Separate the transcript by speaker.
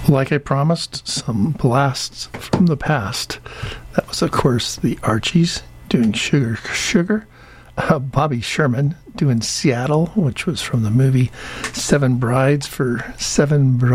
Speaker 1: Like I promised, some blasts from the past. That was, of course, the Archies doing Sugar Sugar. Bobby Sherman doing Seattle, which was from the movie Seven Brides for Seven Brides.